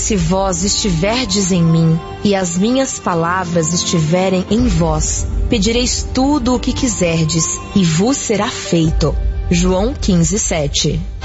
Se vós estiverdes em mim, e as minhas palavras estiverem em vós, pedireis tudo o que quiserdes, e vos será feito. João 15:7.